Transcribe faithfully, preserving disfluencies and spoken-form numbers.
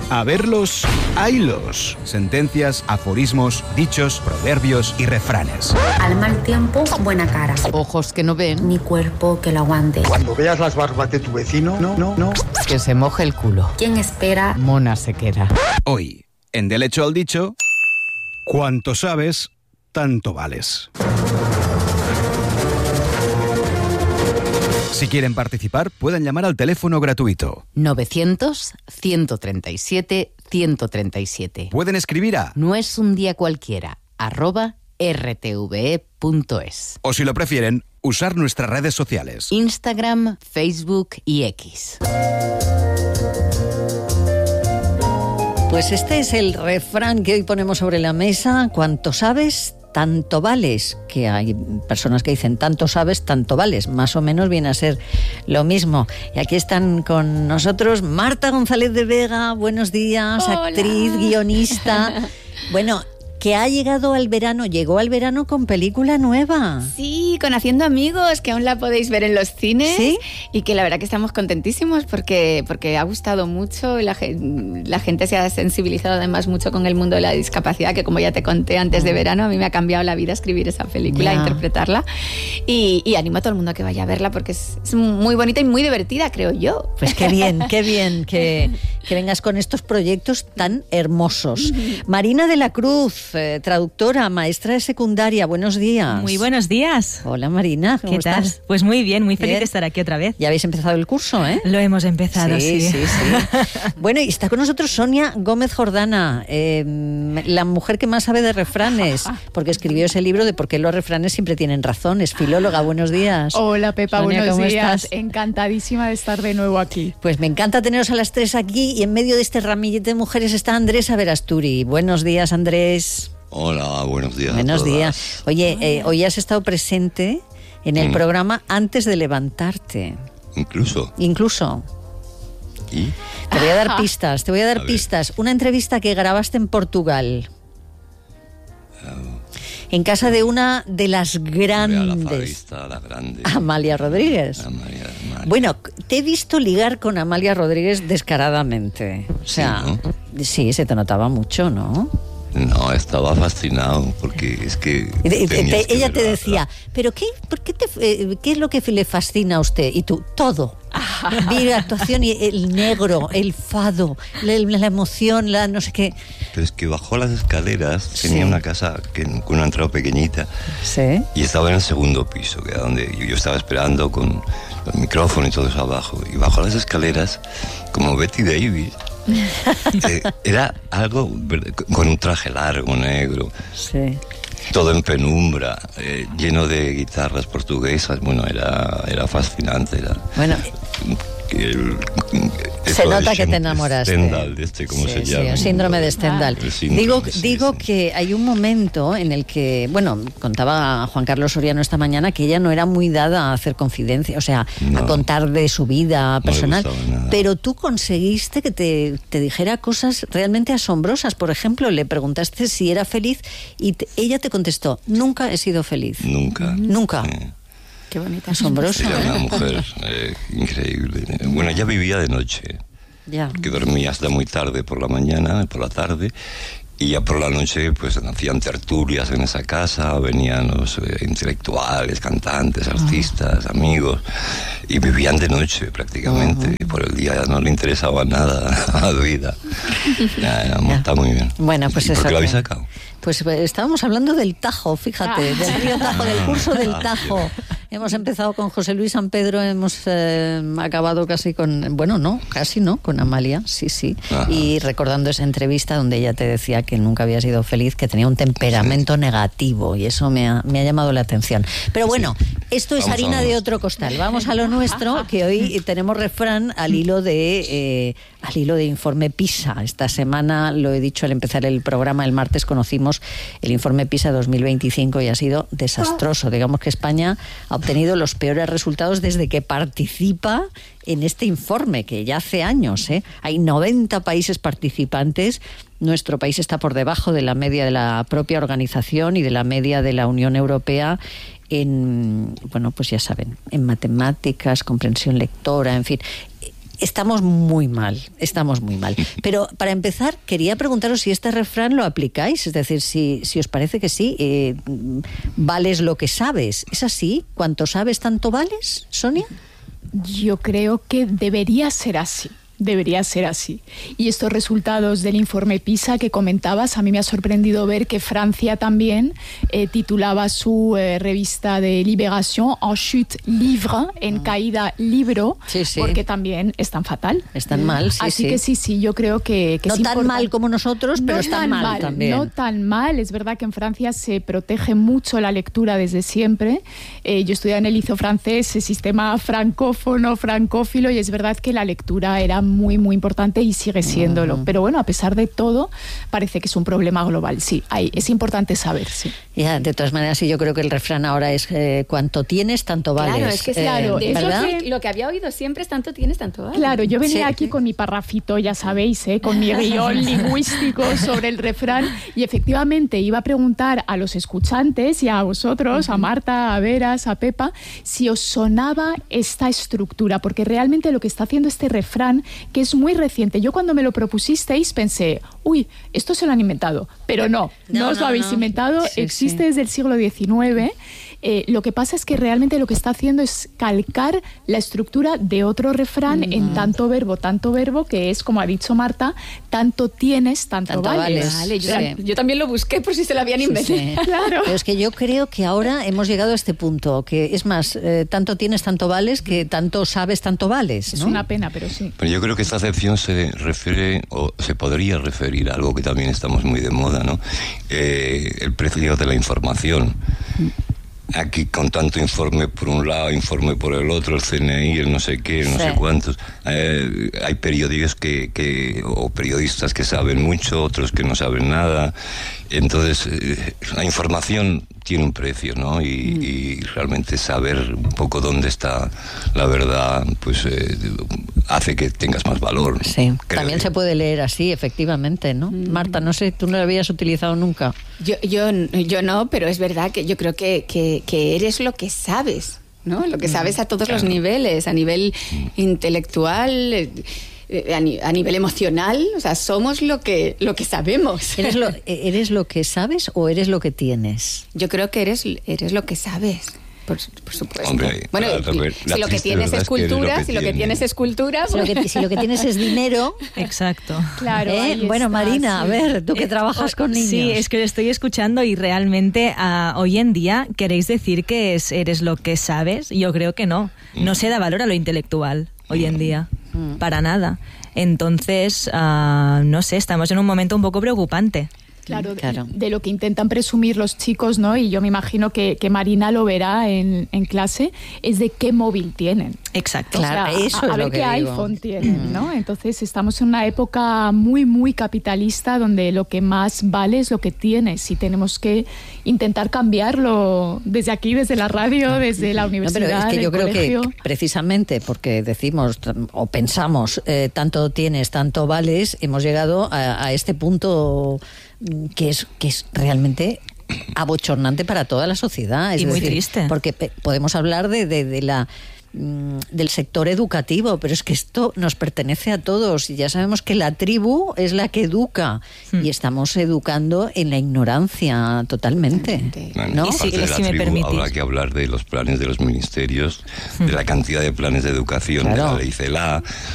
A verlos, haylos. Sentencias, aforismos, dichos, proverbios y refranes. Al mal tiempo, buena cara. Ojos que no ven. Mi cuerpo que lo aguante. Cuando veas las barbas de tu vecino, no, no, no. Que se moje el culo. ¿Quién espera? Mona se queda. Hoy, en Del hecho al dicho, cuanto sabes, tanto vales. Si quieren participar, pueden llamar al teléfono gratuito novecientos, ciento treinta y siete, ciento treinta y siete. Pueden escribir a No es un día cualquiera, arroba r t v e punto es. o si lo prefieren, usar nuestras redes sociales. Instagram, Facebook y X. Pues este es el refrán que hoy ponemos sobre la mesa. Cuanto sabes, tanto vales. Que hay personas que dicen tanto sabes, tanto vales. Más o menos viene a ser lo mismo. Y aquí están con nosotros Marta González de Vega. Buenos días. Hola. Actriz, guionista. Bueno, que ha llegado al verano, llegó al verano con película nueva. Sí, con Haciendo Amigos, que aún la podéis ver en los cines. ¿Sí? Y que la verdad que estamos contentísimos porque, porque ha gustado mucho y la, la gente se ha sensibilizado además mucho con el mundo de la discapacidad, que como ya te conté antes de verano, a mí me ha cambiado la vida escribir esa película, Ya. interpretarla. Y, y animo a todo el mundo a que vaya a verla porque es, es muy bonita y muy divertida, creo yo. Pues qué bien, qué bien que, que vengas con estos proyectos tan hermosos. Marina de la Cruz, eh, traductora, maestra de secundaria, buenos días. Muy buenos días. Hola Marina, ¿cómo ¿Qué tal? estás? Pues muy bien, muy feliz Bien. de estar aquí otra vez. Ya habéis empezado el curso, ¿eh? Lo hemos empezado, sí. sí, sí, sí. Bueno, y está con nosotros Sonia Gómez Jordana, eh, la mujer que más sabe de refranes, porque escribió ese libro de por qué los refranes siempre tienen razón. Es filóloga, buenos días. Hola Pepa, Sonia, buenos ¿cómo días. estás? Encantadísima de estar de nuevo aquí. Pues me encanta teneros a las tres aquí y en medio de este ramillete de mujeres está Andrés Averasturi. Buenos días, Andrés. Hola, buenos días. Buenos a todas. días. Oye, eh, hoy has estado presente en el Mm. programa antes de levantarte. Incluso. Incluso. ¿Y? Te voy a dar pistas, te voy a dar A ver. pistas. Una entrevista que grabaste en Portugal. En casa de una de las A la grandes. fadista, la grande. Amalia Rodríguez. A María- María. Bueno, te he visto ligar con Amalia Rodríguez descaradamente. O sea, Sí, sí, se te notaba mucho, ¿no? No, estaba fascinado porque es que. Y te- te- tenías que ella ver te la- decía, ¿pero qué, por qué, te, eh, qué es lo que le fascina a usted? Y tú, todo. Vi la actuación y el negro, el fado, la, la emoción, la no sé qué. Pero es que bajó las escaleras, Sí. tenía una casa que, con una entrada pequeñita Sí. y estaba en el segundo piso, que era donde yo, yo estaba esperando con el micrófono y todo eso abajo. Y bajó las escaleras como Betty Davis. Eh, era algo ver- con un traje largo, negro, Sí. todo en penumbra, eh, lleno de guitarras portuguesas. Bueno, era, era fascinante. Era, Bueno, el- se eso de nota que te Sten- enamoraste. Stendhal, de este, ¿cómo Sí, se sí, llama? el síndrome de Stendhal. El síndrome, Digo, sí, digo sí. que hay un momento en el que, bueno, contaba Juan Carlos Soriano esta mañana que ella no era muy dada a hacer confidencia, o sea, a No. contar de su vida No le personal, gustaba nada. pero tú conseguiste que te, te dijera cosas realmente asombrosas. Por ejemplo, le preguntaste si era feliz y te- ella te contestó, nunca he sido feliz. Nunca. Nunca. Eh, Qué bonita. Asombroso, Era una ¿eh? mujer eh, increíble. Bueno, ella vivía de noche, Ya. que dormía hasta muy tarde por la mañana, por la tarde, y ya por la noche pues hacían tertulias en esa casa, venían los eh, intelectuales, cantantes, artistas, amigos, y vivían de noche prácticamente, y por el día ya no le interesaba nada a la vida. Ya, era- Ya. está muy bien. Bueno, pues ¿Y por eso qué lo habéis que- sacado? Pues eh, estábamos hablando del Tajo, fíjate, del río Tajo, del curso del Ah, Tajo. Hemos empezado con José Luis San Pedro, hemos eh, acabado casi con, bueno, no, casi no, con Amalia, sí, sí. Ajá. Y recordando esa entrevista donde ella te decía que nunca había sido feliz, que tenía un temperamento negativo, y eso me ha, me ha llamado la atención. Pero bueno, esto es Vamos a harina lo de nuestro. otro costal. Vamos a lo nuestro, que hoy tenemos refrán al hilo de eh, al hilo de Informe PISA. Esta semana, lo he dicho al empezar el programa, el martes conocimos el Informe PISA dos mil veinticinco y ha sido desastroso. Digamos que España ha obtenido los peores resultados desde que participa en este informe, que ya hace años, ¿eh? Hay noventa países participantes. Nuestro país está por debajo de la media de la propia organización y de la media de la Unión Europea en, bueno, pues ya saben, en matemáticas, comprensión lectora, en fin. Estamos muy mal, estamos muy mal. Pero para empezar, quería preguntaros si este refrán lo aplicáis, es decir, si, si os parece que sí, eh, vales lo que sabes. ¿Es así? ¿Cuanto sabes, tanto vales, Sonia? Yo creo que debería ser así. Debería ser así. Y estos resultados del informe PISA que comentabas, a mí me ha sorprendido ver que Francia también eh, titulaba su eh, revista de Libération en chute livre, en caída libro, sí, sí. porque también están fatal. Están mal, sí, Así sí. que sí, sí, yo creo que, que no es tan importante. mal como nosotros, pero no están tan mal, mal también. No tan mal. Es verdad que en Francia se protege mucho la lectura desde siempre. Eh, yo estudié en el liceo francés, el sistema francófono, francófilo, y es verdad que la lectura era muy, muy importante y sigue siéndolo. Uh-huh. Pero bueno, a pesar de todo, parece que es un problema global. Sí, hay, es importante saber, sí. Ya, de todas maneras, sí, yo creo que el refrán ahora es eh, cuanto tienes, tanto vales. Claro, es que eh, claro, de ¿verdad? eso que lo que había oído siempre es tanto tienes, tanto vales. Claro, yo venía Sí. aquí con mi parrafito, ya sabéis, ¿eh? Con mi guión lingüístico sobre el refrán, y efectivamente iba a preguntar a los escuchantes y a vosotros, uh-huh. a Marta, a Veras, a Pepa, si os sonaba esta estructura, porque realmente lo que está haciendo este refrán, que es muy reciente, yo cuando me lo propusisteis pensé, uy, esto se lo han inventado, pero no, no, no os lo no, habéis no. inventado, sí, existe sí. desde el siglo diecinueve. Eh, lo que pasa es que realmente lo que está haciendo es calcar la estructura de otro refrán mm. en tanto verbo, tanto verbo, que es, como ha dicho Marta, tanto tienes, tanto, tanto vales. vales. Vale, yo, Sí. yo también lo busqué por si se lo habían inventado. Sí, sí. Claro. Pero es que yo creo que ahora hemos llegado a este punto, que es más, eh, tanto tienes, tanto vales, que tanto sabes, tanto vales, ¿no? Es una pena, pero sí. Pero yo creo que esta acepción se refiere, o se podría referir a algo que también estamos muy de moda, ¿no? Eh, el precio de la información. Aquí con tanto informe por un lado, informe por el otro, el C N I, el no sé qué, el no sí. sé cuántos. Eh, hay periódicos que, que, o periodistas que saben mucho, otros que no saben nada. Entonces, eh, la información tiene un precio, ¿no? Y, mm. y realmente saber un poco dónde está la verdad, pues eh, hace que tengas más valor. Sí, también yo. Se puede leer así, efectivamente, ¿no? Mm. Marta, no sé, tú no lo habías utilizado nunca. Yo, yo, yo no, pero es verdad que yo creo que, que, que eres lo que sabes, ¿no? Lo que sabes a todos claro. los niveles, a nivel intelectual, eh, a, ni, a nivel emocional, o sea, somos lo que, lo que sabemos. ¿Eres lo, ¿Eres lo que sabes o eres lo que tienes? Yo creo que eres, eres lo que sabes. Por, por supuesto. Hombre, bueno, ver, si lo que tienes es cultura, es si lo que tienes es cultura, si, lo que, si lo que tienes es dinero. Exacto. Claro. ¿Eh? Bueno, está, Marina, sí. a ver, tú que trabajas con niños. Sí, es que estoy escuchando y realmente uh, hoy en día queréis decir que es, eres lo que sabes. Yo creo que no. No se da valor a lo intelectual hoy en día. Mm. Para nada. Entonces, uh, no sé, estamos en un momento un poco preocupante. Claro, claro. De, de lo que intentan presumir los chicos, ¿no? Y yo me imagino que, que Marina lo verá en, en clase, es de qué móvil tienen. Exacto. Claro, o sea, eso a, a es ver lo que qué digo. iPhone tienen, ¿no? Entonces estamos en una época muy, muy capitalista donde lo que más vale es lo que tienes y tenemos que intentar cambiarlo desde aquí, desde la radio, desde la universidad, no, pero es que yo creo colegio. que precisamente porque decimos o pensamos eh, tanto tienes, tanto vales, hemos llegado a, a este punto que es que es realmente abochornante para toda la sociedad. Es y muy decir, triste. Porque podemos hablar de, de, de la del sector educativo, pero es que esto nos pertenece a todos y ya sabemos que la tribu es la que educa hmm. y estamos educando en la ignorancia totalmente, bueno, ¿no? aparte sí, de la si me tribu, permitís. habrá que hablar de los planes de los ministerios, hmm. de la cantidad de planes de educación, claro. de la ley CELA,